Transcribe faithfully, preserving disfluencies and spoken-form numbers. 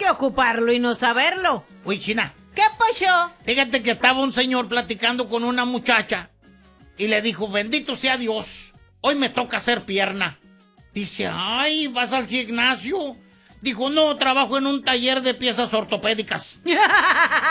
que ocuparlo y no saberlo. Uy, China. ¿Qué pasó? Fíjate que estaba un señor platicando con una muchacha y le dijo, bendito sea Dios, hoy me toca hacer pierna. Dice, ay, ¿vas al gimnasio? Dijo, no, trabajo en un taller de piezas ortopédicas.